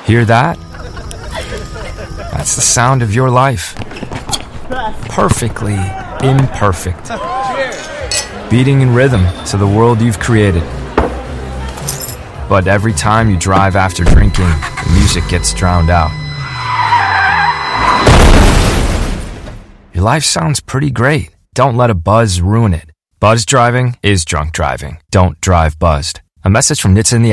Hear that? That's the sound of your life. Perfectly imperfect. Beating in rhythm to the world you've created. But every time you drive after drinking, the music gets drowned out. Your life sounds pretty great. Don't let a buzz ruin it. Buzz driving is drunk driving. Don't drive buzzed. A message from Nitsa in the